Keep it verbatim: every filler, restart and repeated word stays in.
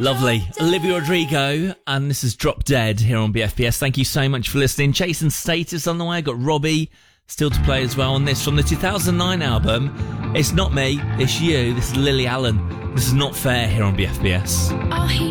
Lovely. Olivia Rodrigo, and this is Drop Dead here on B F B S. Thank you so much for listening. Chasing Status on the way. I've got Robbie still to play as well on this from the two thousand nine album. It's Not Me, it's You. This is Lily Allen. This is Not Fair here on B F B S. Oh, he